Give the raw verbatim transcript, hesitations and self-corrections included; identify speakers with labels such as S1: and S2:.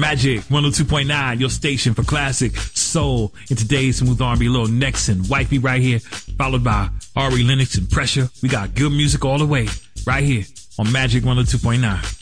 S1: Magic one oh two point nine, your station for classic soul in today's smooth R and B. Lil Nexon, Wifey right here, followed by Ari Lennox and Pressure. We got good music all the way right here on Magic one oh two point nine.